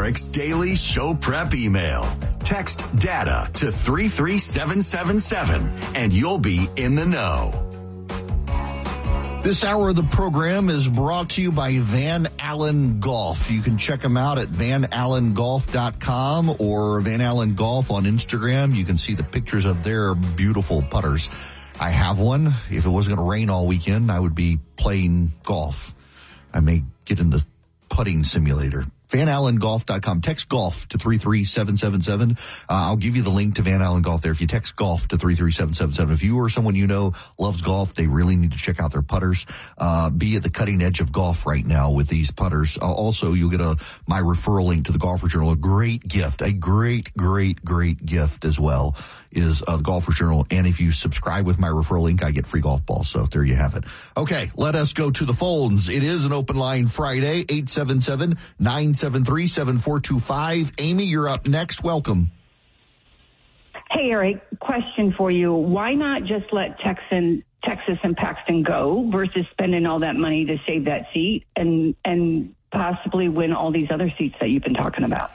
Eric's daily show prep email. Text DATA to 33777 and you'll be in the know. This hour of the program is brought to you by Van Allen Golf. You can check them out at vanallengolf.com or Van Allen Golf on Instagram. You can see the pictures of their beautiful putters. I have one. If it wasn't going to rain all weekend, I would be playing golf. I may get in the putting simulator. vanallengolf.com. Text golf to 33777. I'll give you the link to Van Allen Golf there. If you text golf to 33777, if you or someone you know loves golf, they really need to check out their putters. Be at the cutting edge of golf right now with these putters. Also, you'll get my referral link to the Golfer Journal. A great gift, a great gift as well is the Golfer Journal. And if you subscribe with my referral link, I get free golf balls. So there you have it. Okay, let us go to the phones. It is an open line Friday, 877-973-7425. Amy, you're up next. Welcome. Hey, Eric, question for you. Why not just let Texas and Paxton go versus spending all that money to save that seat and possibly win all these other seats that you've been talking about?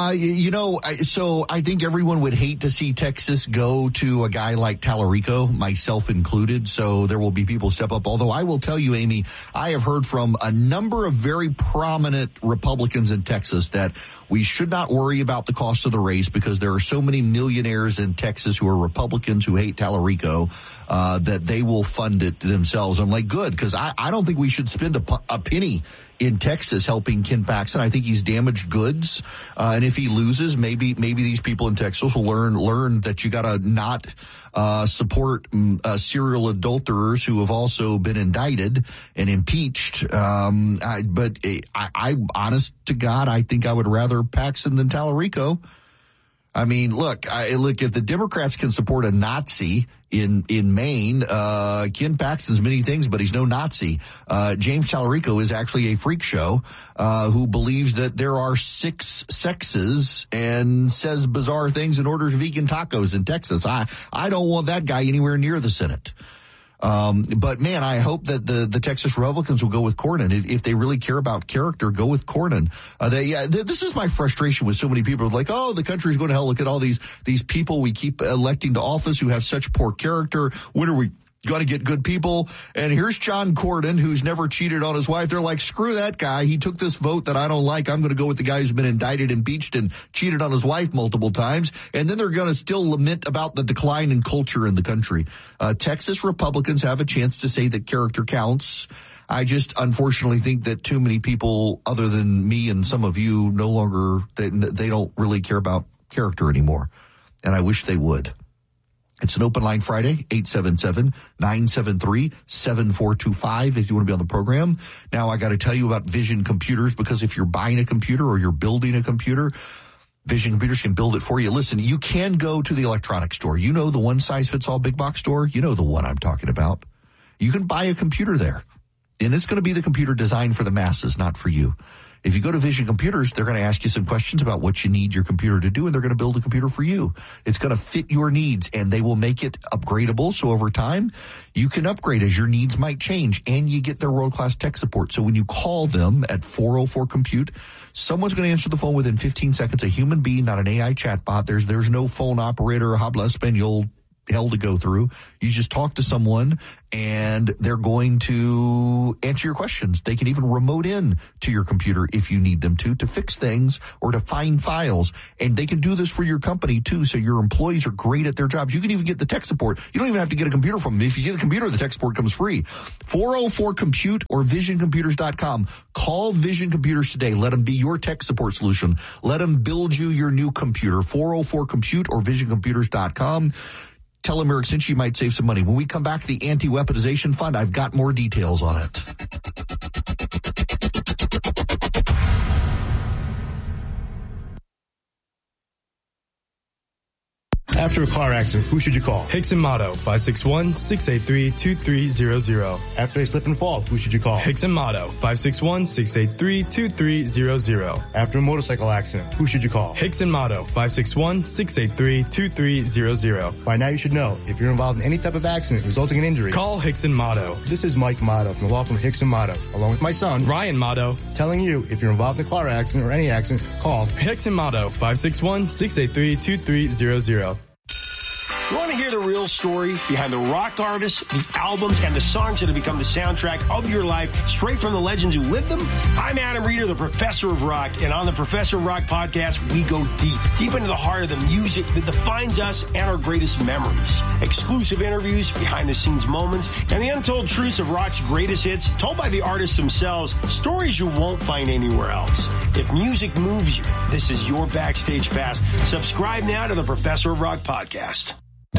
So I think everyone would hate to see Texas go to a guy like Tallarico, myself included. So there will be people step up. Although I will tell you, Amy, I have heard from a number of very prominent Republicans in Texas that we should not worry about the cost of the race because there are so many millionaires in Texas who are Republicans who hate Tallarico, that they will fund it themselves. I'm like, good, because I don't think we should spend a penny in Texas helping Ken Paxton. I think he's damaged goods. And if he loses, maybe these people in Texas will learn that you gotta not, support, serial adulterers who have also been indicted and impeached. But I honest to God, I think I would rather Paxton than Tallarico. I mean, look, if the Democrats can support a Nazi in Maine, Ken Paxton's many things, but he's no Nazi. James Tallarico is actually a freak show, who believes that there are 6 sexes and says bizarre things and orders vegan tacos in Texas. I don't want that guy anywhere near the Senate. But man, I hope that the Texas Republicans will go with Cornyn. If they really care about character, go with Cornyn. This is my frustration with so many people like, oh, the country's going to hell. Look at all these people we keep electing to office who have such poor character. When are we going to get good people? And here's John Cornyn, who's never cheated on his wife. They're like, screw that guy. He took this vote that I don't like. I'm going to go with the guy who's been indicted, impeached, and cheated on his wife multiple times. And then they're going to still lament about the decline in culture in the country. Texas Republicans have a chance to say that character counts. I just unfortunately think that too many people other than me and some of you no longer, they don't really care about character anymore. And I wish they would. It's an open line Friday, 877-973-7425 if you want to be on the program. Now, I got to tell you about Vision Computers, because if you're buying a computer or you're building a computer, Vision Computers can build it for you. Listen, you can go to the electronics store. You know the one-size-fits-all big box store? You know the one I'm talking about. You can buy a computer there, and it's going to be the computer designed for the masses, not for you. If you go to Vision Computers, they're going to ask you some questions about what you need your computer to do, and they're going to build a computer for you. It's going to fit your needs, and they will make it upgradable. So over time, you can upgrade as your needs might change, and you get their world-class tech support. So when you call them at 404-COMPUTE, someone's going to answer the phone within 15 seconds, a human being, not an AI chatbot. There's no phone operator or habla español hell to go through. You just talk to someone and they're going to answer your questions. They can even remote in to your computer if you need them to fix things or to find files. And they can do this for your company too, so your employees are great at their jobs. You can even get the tech support. You don't even have to get a computer from them. If you get a computer, the tech support comes free. 404-COMPUTE or visioncomputers.com. Call Vision Computers today. Let them be your tech support solution. Let them build you your new computer. 404-COMPUTE or visioncomputers.com. Tell them Eric sent you, might save some money. When we come back, the Anti-Weaponization Fund, I've got more details on it. After a car accident, who should you call? Hickson Motto, 561-683-2300. After a slip and fall, who should you call? Hickson Motto, 561-683-2300. After a motorcycle accident, who should you call? Hickson Motto, 561-683-2300. By now you should know, if you're involved in any type of accident resulting in injury, call Hickson Motto. This is Mike Motto from the law firm Hickson Motto, along with my son, Ryan Motto, telling you if you're involved in a car accident or any accident, call Hickson Motto, 561-683-2300. You want to hear the real story behind the rock artists, the albums, and the songs that have become the soundtrack of your life, straight from the legends who lived them? I'm Adam Reeder, the Professor of Rock, and on the Professor of Rock podcast, we go deep into the heart of the music that defines us and our greatest memories. Exclusive interviews, behind-the-scenes moments, and the untold truths of rock's greatest hits, told by the artists themselves, stories you won't find anywhere else. If music moves you, this is your backstage pass. Subscribe now to the Professor of Rock podcast.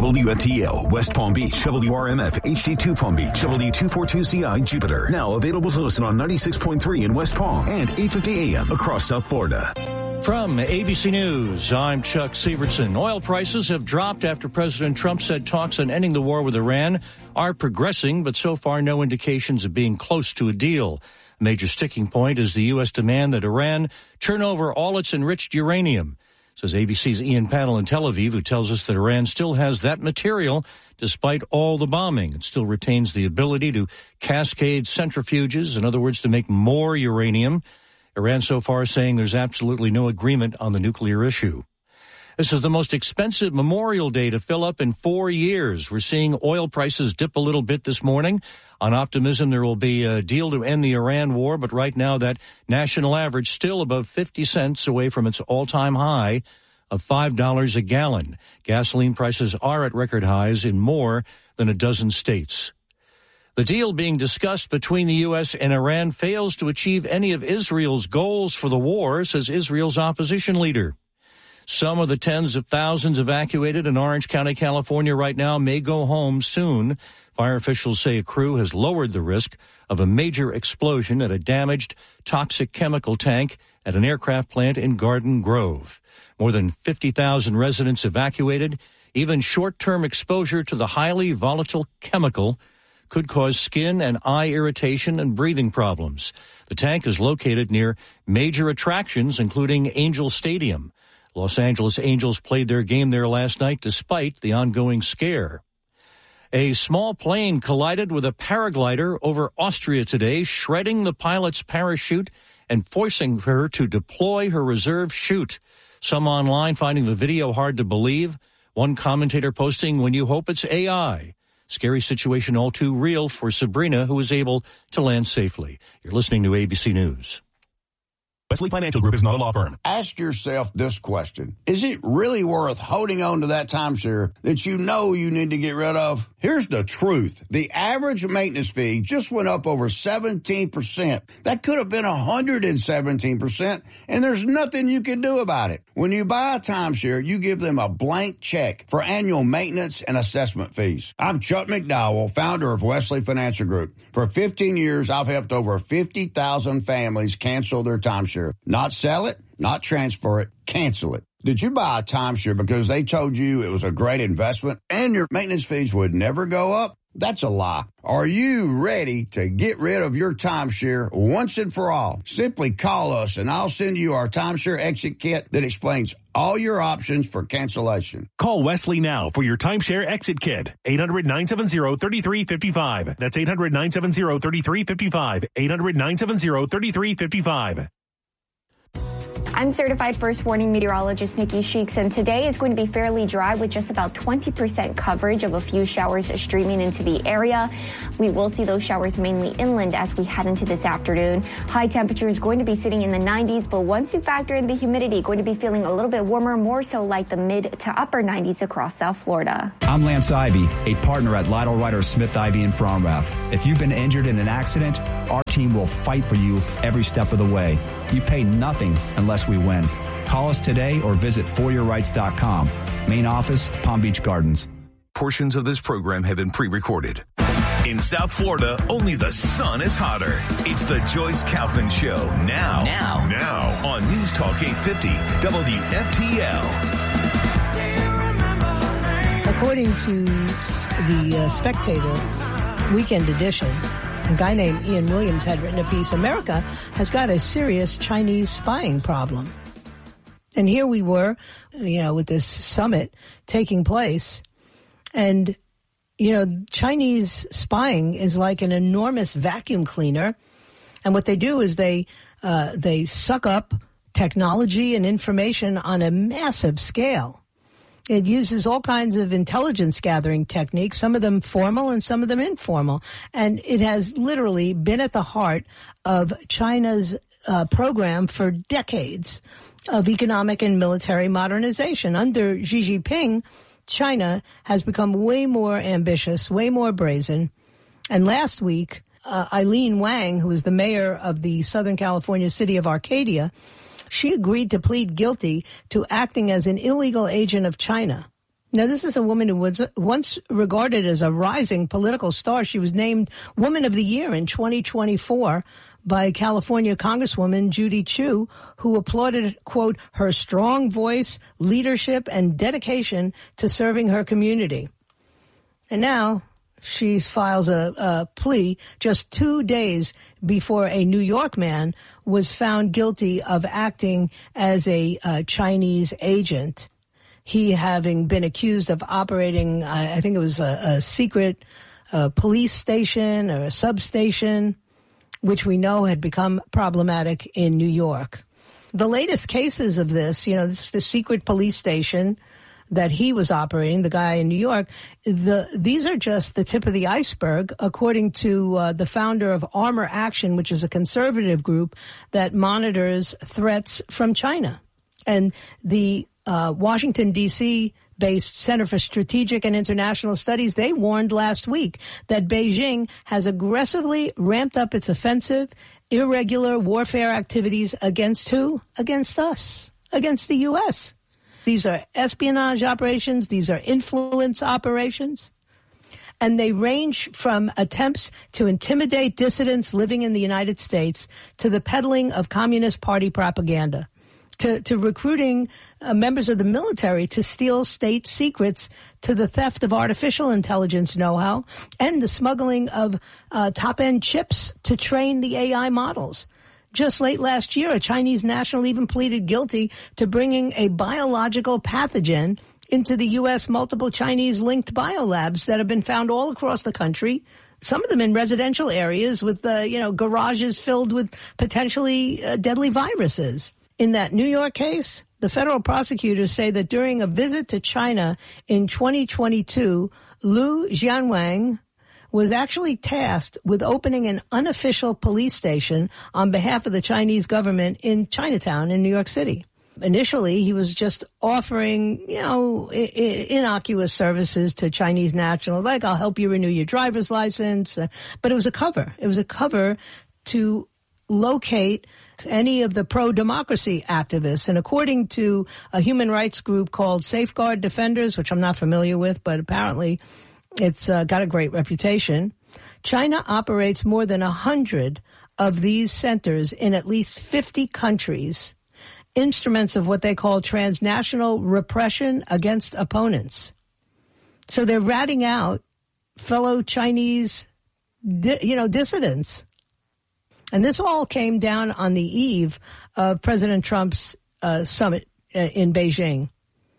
WFTL, West Palm Beach, WRMF, HD2 Palm Beach, W242CI, Jupiter. Now available to listen on 96.3 in West Palm and 850 AM across South Florida. From ABC News, I'm Chuck Severson. Oil prices have dropped after President Trump said talks on ending the war with Iran are progressing, but so far no indications of being close to a deal. A major sticking point is the U.S. demand that Iran turn over all its enriched uranium. Says ABC's Ian Paddle in Tel Aviv, who tells us that Iran still has that material despite all the bombing. It still retains the ability to cascade centrifuges, in other words, to make more uranium. Iran so far saying there's absolutely no agreement on the nuclear issue. This is the most expensive Memorial Day to fill up in 4 years. We're seeing oil prices dip a little bit this morning. On optimism, there will be a deal to end the Iran war, but right now that national average still above 50 cents away from its all-time high of $5 a gallon. Gasoline prices are at record highs in more than a dozen states. The deal being discussed between the U.S. and Iran fails to achieve any of Israel's goals for the war, says Israel's opposition leader. Some of the tens of thousands evacuated in Orange County, California right now may go home soon. Fire officials say a crew has lowered the risk of a major explosion at a damaged toxic chemical tank at an aircraft plant in Garden Grove. More than 50,000 residents evacuated. Even short-term exposure to the highly volatile chemical could cause skin and eye irritation and breathing problems. The tank is located near major attractions, including Angel Stadium. Los Angeles Angels played their game there last night despite the ongoing scare. A small plane collided with a paraglider over Austria today, shredding the pilot's parachute and forcing her to deploy her reserve chute. Some online finding the video hard to believe. One commentator posting, "When you hope it's AI." Scary situation all too real for Sabrina, who was able to land safely. You're listening to ABC News. Wesley Financial Group is not a law firm. Ask yourself this question. Is it really worth holding on to that timeshare that you know you need to get rid of? Here's the truth. The average maintenance fee just went up over 17%. That could have been 117%, and there's nothing you can do about it. When you buy a timeshare, you give them a blank check for annual maintenance and assessment fees. I'm Chuck McDowell, founder of Wesley Financial Group. For 15 years, I've helped over 50,000 families cancel their timeshare. Not sell it, not transfer it, cancel it. Did you buy a timeshare because they told you it was a great investment and your maintenance fees would never go up? That's a lie. Are you ready to get rid of your timeshare once and for all? Simply call us and I'll send you our timeshare exit kit that explains all your options for cancellation. Call Wesley now for your timeshare exit kit. 800-970-3355. That's 800-970-3355. 800-970-3355. I'm certified first warning meteorologist Nikki Sheeks, and today is going to be fairly dry with just about 20% coverage of a few showers streaming into the area. We will see those showers mainly inland as we head into this afternoon. High temperature is going to be sitting in the 90s, but once you factor in the humidity, going to be feeling a little bit warmer, more so like the mid to upper 90s across South Florida. I'm Lance Ivy, a partner at Lytle Ryder Smith Ivy in Fromrath. If you've been injured in an accident, our team will fight for you every step of the way. You pay nothing unless we win. Call us today or visit foryourrights.com. Main office, Palm Beach Gardens. Portions of this program have been pre-recorded. In South Florida, only the sun is hotter. It's the Joyce Kaufman Show now on News Talk 850 WFTL. According to the Spectator Weekend Edition, a guy named Ian Williams had written a piece, America has got a serious Chinese spying problem. And here we were, with this summit taking place. And, Chinese spying is like an enormous vacuum cleaner. And what they do is they suck up technology and information on a massive scale. It uses all kinds of intelligence gathering techniques, some of them formal and some of them informal. And it has literally been at the heart of China's program for decades of economic and military modernization. Under Xi Jinping, China has become way more ambitious, way more brazen. And last week, Eileen Wang, who is the mayor of the Southern California city of Arcadia, she agreed to plead guilty to acting as an illegal agent of China. Now, this is a woman who was once regarded as a rising political star. She was named Woman of the Year in 2024 by California Congresswoman Judy Chu, who applauded, quote, her strong voice, leadership, and dedication to serving her community. And now she files a plea just 2 days before a New York man was found guilty of acting as a Chinese agent. He having been accused of operating, I think it was a secret police station or a substation, which we know had become problematic in New York. The latest cases of this, this the secret police station that he was operating, the guy in New York, these are just the tip of the iceberg, according to the founder of Armor Action, which is a conservative group that monitors threats from China. And the Washington, D.C., based Center for Strategic and International Studies, they warned last week that Beijing has aggressively ramped up its offensive, irregular warfare activities against who? Against us, against the U.S. These are espionage operations. These are influence operations. And they range from attempts to intimidate dissidents living in the United States to the peddling of Communist Party propaganda, to recruiting members of the military to steal state secrets, to the theft of artificial intelligence know-how, and the smuggling of top-end chips to train the AI models. Just late last year, a Chinese national even pleaded guilty to bringing a biological pathogen into the U.S. multiple Chinese-linked biolabs that have been found all across the country, some of them in residential areas with, garages filled with potentially deadly viruses. In that New York case, the federal prosecutors say that during a visit to China in 2022, Liu Jianwang was actually tasked with opening an unofficial police station on behalf of the Chinese government in Chinatown in New York City. Initially, he was just offering, innocuous services to Chinese nationals, like I'll help you renew your driver's license. But it was a cover. It was a cover to locate any of the pro-democracy activists. And according to a human rights group called Safeguard Defenders, which I'm not familiar with, but apparently it's got a great reputation, China operates more than 100 of these centers in at least 50 countries, instruments of what they call transnational repression against opponents. So they're ratting out fellow Chinese, dissidents. And this all came down on the eve of President Trump's summit in Beijing.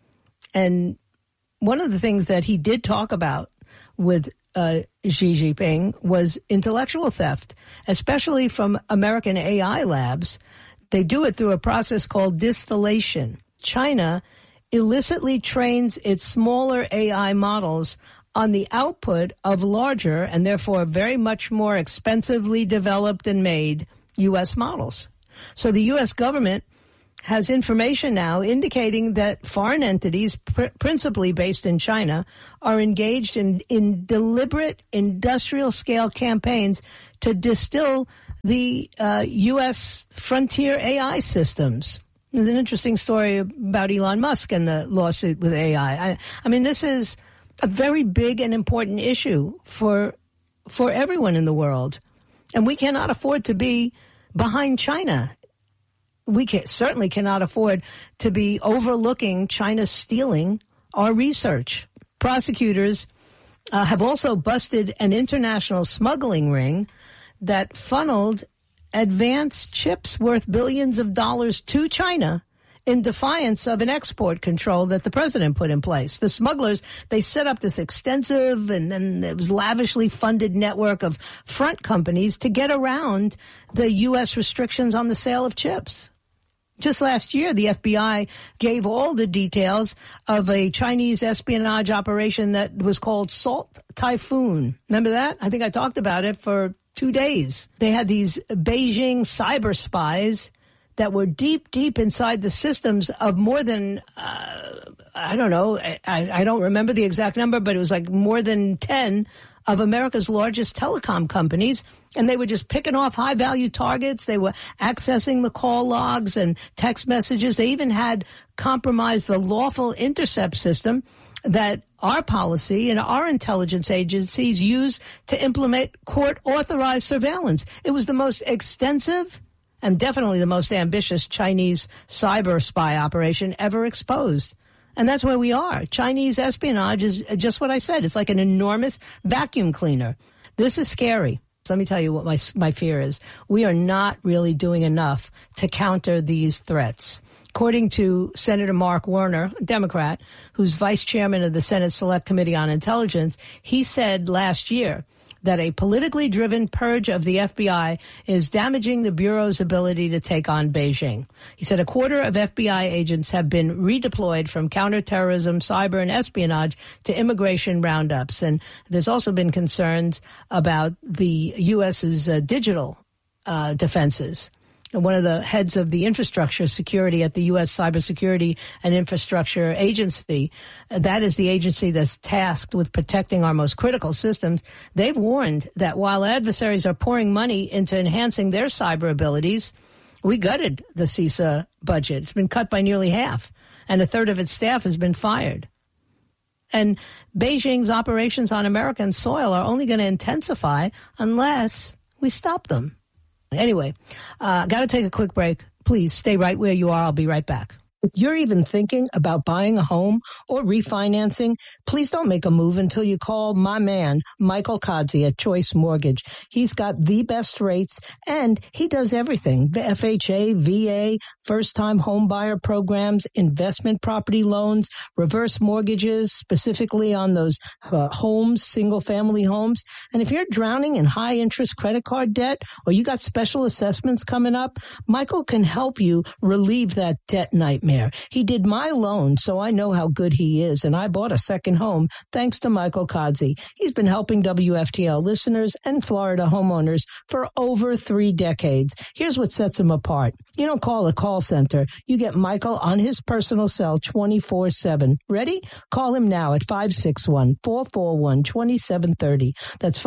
And one of the things that he did talk about with Xi Jinping was intellectual theft, especially from American AI labs. They do it through a process called distillation. China illicitly trains its smaller AI models on the output of larger and therefore very much more expensively developed and made U.S. models. So the U.S. government has information now indicating that foreign entities, principally based in China, are engaged in deliberate industrial-scale campaigns to distill the U.S. frontier AI systems. There's an interesting story about Elon Musk and the lawsuit with AI. I mean, this is a very big and important issue for everyone in the world. And we cannot afford to be behind China. We certainly cannot afford to be overlooking China stealing our research. Prosecutors have also busted an international smuggling ring that funneled advanced chips worth billions of dollars to China in defiance of an export control that the president put in place. The smugglers, they set up this extensive and then it was lavishly funded network of front companies to get around the U.S. restrictions on the sale of chips. Just last year, the FBI gave all the details of a Chinese espionage operation that was called Salt Typhoon. Remember that? I think I talked about it for 2 days. They had these Beijing cyber spies that were deep, deep inside the systems of more than, I don't know, I don't remember the exact number, but it was like more than 10 of America's largest telecom companies. And they were just picking off high-value targets. They were accessing the call logs and text messages. They even had compromised the lawful intercept system that our policy and our intelligence agencies use to implement court-authorized surveillance. It was the most extensive and definitely the most ambitious Chinese cyber spy operation ever exposed. And that's where we are. Chinese espionage is just what I said. It's like an enormous vacuum cleaner. This is scary. So let me tell you what my fear is. We are not really doing enough to counter these threats. According to Senator Mark Warner, a Democrat, who's vice chairman of the Senate Select Committee on Intelligence, he said last year that a politically driven purge of the FBI is damaging the Bureau's ability to take on Beijing. He said a quarter of FBI agents have been redeployed from counterterrorism, cyber, and espionage to immigration roundups. And there's also been concerns about the U.S.'s digital defenses. One of the heads of the infrastructure security at the U.S. Cybersecurity and Infrastructure Agency, that is the agency that's tasked with protecting our most critical systems. They've warned that while adversaries are pouring money into enhancing their cyber abilities, we gutted the CISA budget. It's been cut by nearly half, and a third of its staff has been fired. And Beijing's operations on American soil are only going to intensify unless we stop them. Anyway, got to take a quick break. Please stay right where you are. I'll be right back. If you're even thinking about buying a home or refinancing, please don't make a move until you call my man, Michael Kodzie at Choice Mortgage. He's got the best rates and he does everything. The FHA, VA, first-time home buyer programs, investment property loans, reverse mortgages, specifically on those homes, single-family homes. And if you're drowning in high-interest credit card debt or you got special assessments coming up, Michael can help you relieve that debt nightmare. He did my loan, so I know how good he is, and I bought a second home thanks to Michael Kodzie. He's been helping WFTL listeners and Florida homeowners for over 3 decades. Here's what sets him apart. You don't call a call center. You get Michael on his personal cell 24/7. Ready? Call him now at 561-441-2730. That's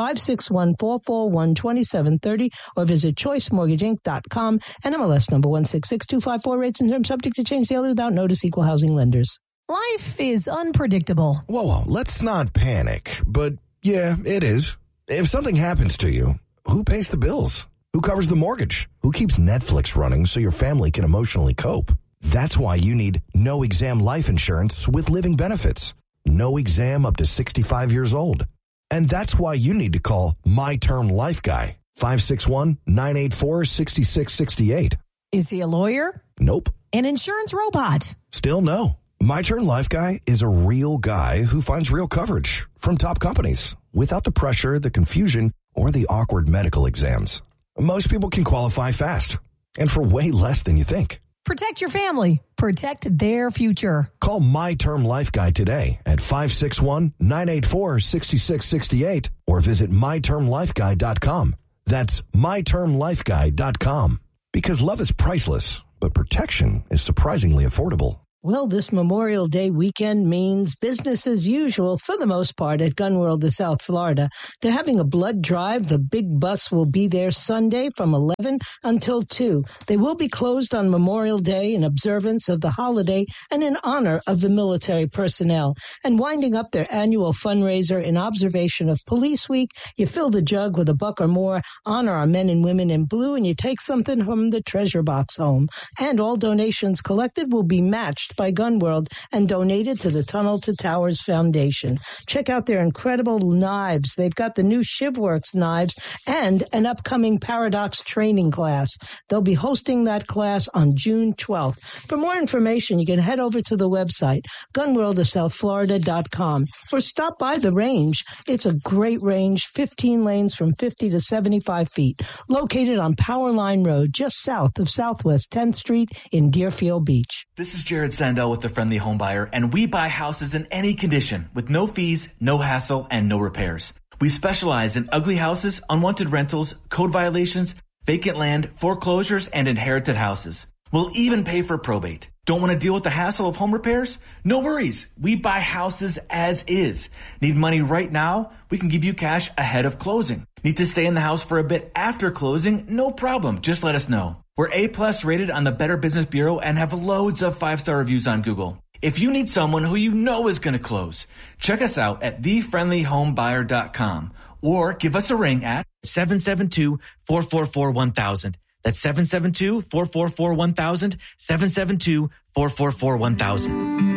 561-441-2730, or visit choicemortgageinc.com, NMLS number 166254. Rates and terms subject to change daily without notice. Equal housing lenders. Life is unpredictable. Whoa, let's not panic. But yeah, it is. If something happens to you, who pays the bills? Who covers the mortgage? Who keeps Netflix running so your family can emotionally cope? That's why you need No Exam life insurance with living benefits. No exam up to 65 years old. And that's why you need to call My Term Life Guy, 561-984-6668. Is he a lawyer? Nope. An insurance robot? Still no. My Term Life Guy is a real guy who finds real coverage from top companies without the pressure, the confusion, or the awkward medical exams. Most people can qualify fast and for way less than you think. Protect your family. Protect their future. Call My Term Life Guy today at 561-984-6668 or visit mytermlifeguy.com. That's mytermlifeguy.com. Because love is priceless, but protection is surprisingly affordable. Well, this Memorial Day weekend means business as usual for the most part at Gun World of South Florida. They're having a blood drive. The big bus will be there Sunday from 11 until 2. They will be closed on Memorial Day in observance of the holiday and in honor of the military personnel. And winding up their annual fundraiser in observation of Police Week, you fill the jug with $1 or more, honor our men and women in blue, and you take something from the treasure box home. And all donations collected will be matched backed by Gun World and donated to the Tunnel to Towers Foundation. Check out their incredible knives. They've got the new ShivWorks knives and an upcoming Paradox training class. They'll be hosting that class on June 12th. For more information, you can head over to the website, gunworldofsouthflorida.com, or stop by the range. It's a great range, 15 lanes from 50 to 75 feet, located on Powerline Road, just south of Southwest 10th Street in Deerfield Beach. This is Jared Sandell with the Friendly Home Buyer, and we buy houses in any condition with no fees, no hassle, and no repairs. We specialize in ugly houses, unwanted rentals, code violations, vacant land, foreclosures, and inherited houses. We'll even pay for probate. Don't want to deal with the hassle of home repairs? No worries. We buy houses as is. Need money right now? We can give you cash ahead of closing. Need to stay in the house for a bit after closing? No problem. Just let us know. We're A+ rated on the Better Business Bureau and have loads of 5-star reviews on Google. If you need someone who you know is going to close, check us out at thefriendlyhomebuyer.com or give us a ring at 772-444-1000. That's 772-444-1000, 772-444-1000.